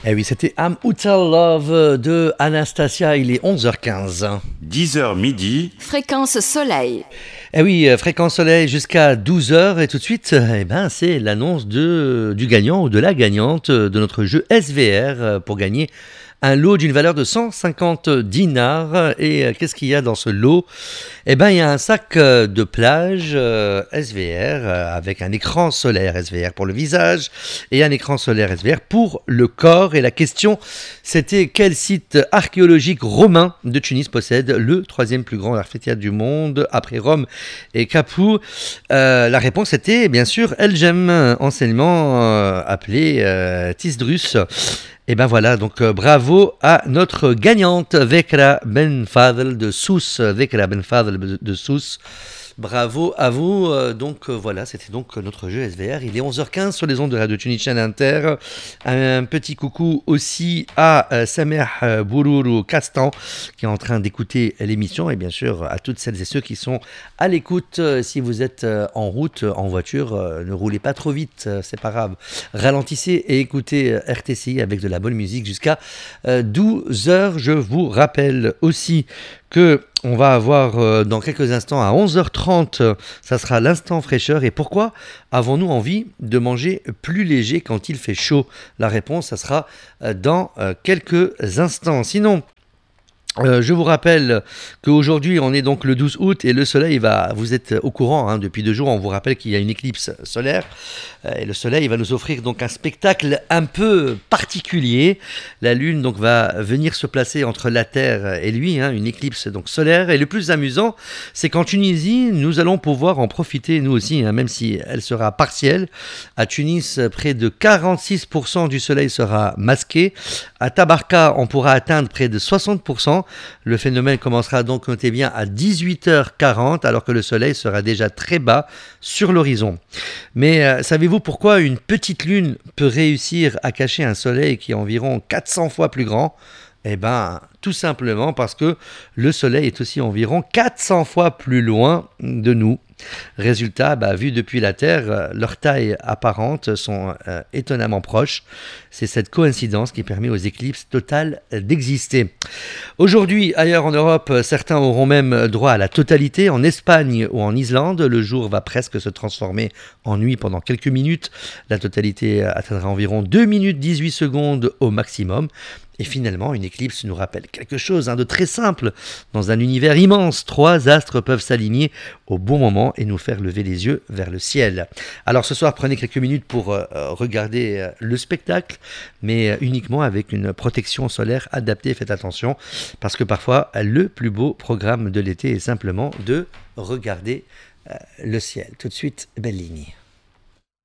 Eh oui, c'était I'm Hotel Love de Anastasia, il est 11h15. 10h midi. Fréquence soleil. Eh oui, fréquence soleil jusqu'à 12h et tout de suite, c'est l'annonce du gagnant ou de la gagnante de notre jeu SVR pour gagner un lot d'une valeur de 150 dinars. Et qu'est-ce qu'il y a dans ce lot? Il y a un sac de plage SVR avec un écran solaire SVR pour le visage et un écran solaire SVR pour le corps. Et la question, c'était quel site archéologique romain de Tunis possède le troisième plus grand amphithéâtre du monde après Rome et Capoue? La réponse était bien sûr El Jem, anciennement appelé Tisdrus. Et voilà, donc bravo à notre gagnante Vekra Ben Fadel de Sousse. Vekra Ben Fadel de Sousse. Bravo à vous. Voilà, c'était donc notre jeu SVR. Il est 11h15 sur les ondes de Radio Tunis Chaîne Inter. Un petit coucou aussi à Samer Bourourou Castan qui est en train d'écouter l'émission et bien sûr à toutes celles et ceux qui sont à l'écoute. Si vous êtes en route, en voiture, ne roulez pas trop vite, c'est pas grave. Ralentissez et écoutez RTCI avec de la bonne musique jusqu'à 12h. Je vous rappelle aussi que on va avoir dans quelques instants à 11h30, ça sera l'instant fraîcheur. Et pourquoi avons-nous envie de manger plus léger quand il fait chaud? La réponse, ça sera dans quelques instants. Sinon, je vous rappelle qu'aujourd'hui on est donc le 12 août et le soleil vous êtes au courant, depuis 2 jours, on vous rappelle qu'il y a une éclipse solaire et le soleil va nous offrir donc un spectacle un peu particulier. La lune donc va venir se placer entre la Terre et lui, une éclipse donc solaire. Et le plus amusant, c'est qu'en Tunisie, nous allons pouvoir en profiter nous aussi, même si elle sera partielle. À Tunis, près de 46% du soleil sera masqué. À Tabarka, on pourra atteindre près de 60%. Le phénomène commencera donc, notez bien, à 18h40, alors que le soleil sera déjà très bas sur l'horizon. Mais savez-vous pourquoi une petite lune peut réussir à cacher un soleil qui est environ 400 fois plus grand? Tout simplement parce que le soleil est aussi environ 400 fois plus loin de nous. Résultat, vu depuis la Terre, leurs tailles apparentes sont étonnamment proches. C'est cette coïncidence qui permet aux éclipses totales d'exister. Aujourd'hui, ailleurs en Europe, certains auront même droit à la totalité. En Espagne ou en Islande, le jour va presque se transformer en nuit pendant quelques minutes. La totalité atteindra environ 2 minutes 18 secondes au maximum. Et finalement, une éclipse nous rappelle quelque chose de très simple. Dans un univers immense, 3 astres peuvent s'aligner au bon moment et nous faire lever les yeux vers le ciel. Alors ce soir, prenez quelques minutes pour regarder le spectacle, mais uniquement avec une protection solaire adaptée. Faites attention, parce que parfois, le plus beau programme de l'été est simplement de regarder le ciel. Tout de suite, Bellini.